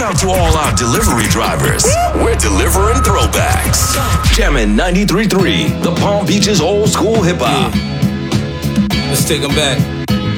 out to all our delivery drivers. We're delivering throwbacks. Jammin' 93.3, the Palm Beach's old school hip hop. Yeah. Let's take them back.